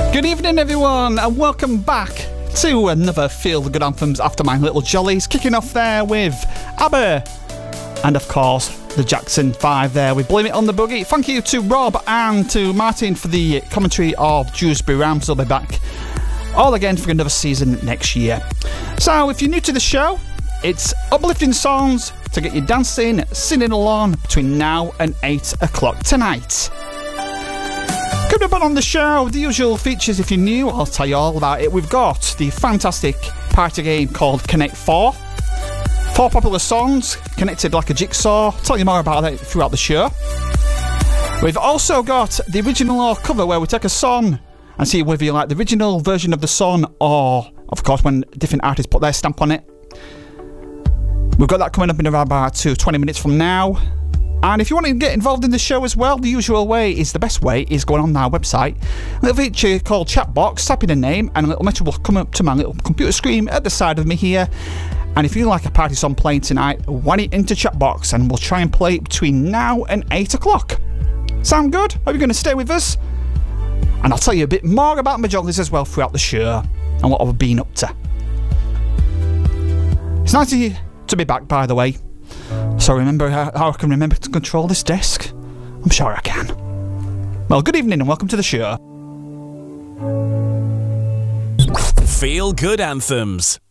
Good evening, everyone, and welcome back to another Feel the Good Anthems After My Little Jollies. Kicking off there with ABBA and, of course, the Jackson 5 there with Blame It on the Boogie. Thank you to Rob and to Martin for the commentary of Dewsbury Rams. They'll be back all again for another season next year. So, if you're new to the show, it's uplifting songs to get you dancing, singing along between now and 8 o'clock tonight. Coming up on the show, the usual features. If you're new, I'll tell you all about it. We've got the fantastic party game called Connect 4. 4 popular songs connected like a jigsaw. I'll tell you more about it throughout the show. We've also got the original or cover, where we take a song and see whether you like the original version of the song or, of course, when different artists put their stamp on it. We've got that coming up in around about 20 minutes from now. And if you want to get involved in the show as well, the usual way is the best way is going on our website. A little feature called Chatbox, type in a name and a little message will come up to my little computer screen at the side of me here. And if you like a party song playing tonight, whack it into Chatbox and we'll try and play it between now and 8 o'clock. Sound good? Are you going to stay with us? And I'll tell you a bit more about my jollies as well throughout the show and what I've been up to. It's nice to be back, by the way. So remember how I can remember to control this desk? I'm sure I can. Well, good evening and welcome to the show. Feel Good Anthems.